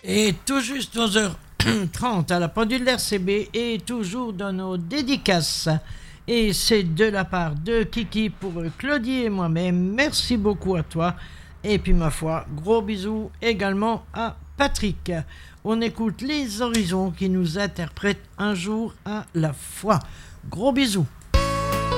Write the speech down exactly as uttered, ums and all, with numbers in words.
Et tout juste onze heures trente à la pendule d'R C B et toujours dans nos dédicaces. Et c'est de la part de Kiki pour Claudie et moi-même. Merci beaucoup à toi. Et puis ma foi, gros bisous également à Patrick. On écoute Les Horizons qui nous interprètent un jour à la fois. Gros bisous.